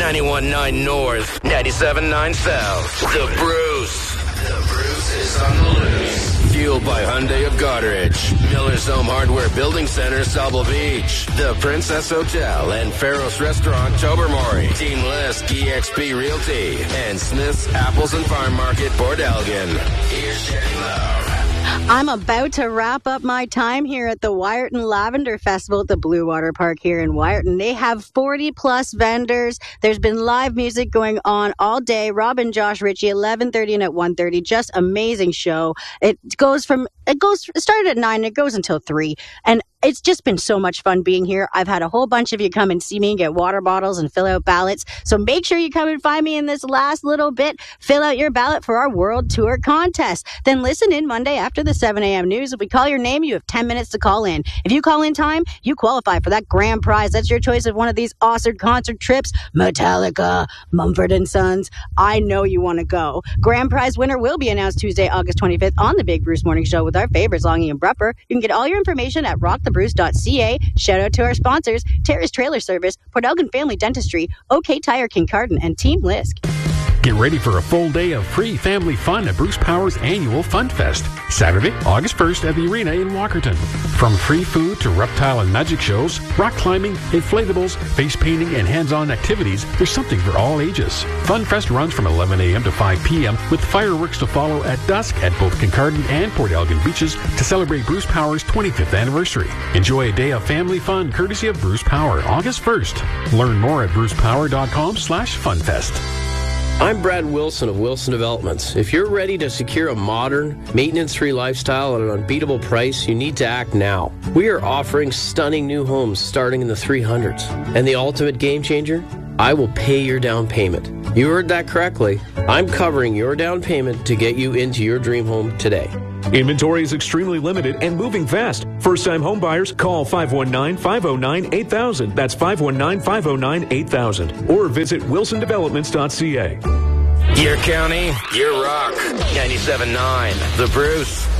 91.9 North, 97.9 South. The Bruce. The Bruce is on the loose. Fueled by Hyundai of Goderich, Miller's Home Hardware Building Center, Sauble Beach, the Princess Hotel and Faros Restaurant, Tobermory, Team Lisk, EXP Realty, and Smith's Apples and Farm Market, Port Elgin. Here's Jenny Love. I'm about to wrap up my time here at the Wyerton Lavender Festival at the Blue Water Park here in Wyerton. They have 40-plus vendors. There's been live music going on all day. Rob and Josh Ritchie, 11:30 and at 1:30. Just amazing show. It started at 9, it goes until 3. And it's just been so much fun being here. I've had a whole bunch of you come and see me and get water bottles and fill out ballots. So make sure you come and find me in this last little bit. Fill out your ballot for our World Tour contest. Then listen in Monday after the 7 a.m. news. If we call your name, you have 10 minutes to call in. If you call in time, you qualify for that grand prize. That's your choice of one of these awesome concert trips. Metallica, Mumford & Sons. I know you want to go. Grand prize winner will be announced Tuesday, August 25th on the Big Bruce Morning Show with our favorites, Longy and Brupper. You can get all your information at rockthebruce.ca. Shout out to our sponsors, Terrace Trailer Service, Port Elgin Family Dentistry, OK Tire Kincardine, and Team Lisk. Get ready for a full day of free family fun at Bruce Power's annual Fun Fest, Saturday, August 1st at the Arena in Walkerton. From free food to reptile and magic shows, rock climbing, inflatables, face painting, and hands-on activities, there's something for all ages. Fun Fest runs from 11 a.m. to 5 p.m. with fireworks to follow at dusk at both Kincardine and Port Elgin beaches to celebrate Bruce Power's 25th anniversary. Enjoy a day of family fun courtesy of Bruce Power, August 1st. Learn more at brucepower.com/funfest. I'm Brad Wilson of Wilson Developments. If you're ready to secure a modern, maintenance-free lifestyle at an unbeatable price, you need to act now. We are offering stunning new homes starting in the 300s. And the ultimate game changer? I will pay your down payment. You heard that correctly. I'm covering your down payment to get you into your dream home today. Inventory is extremely limited and moving fast. First-time home buyers, call 519-509-8000. That's 519-509-8000. Or visit wilsondevelopments.ca. Your county, your rock. 97.9, The Bruce.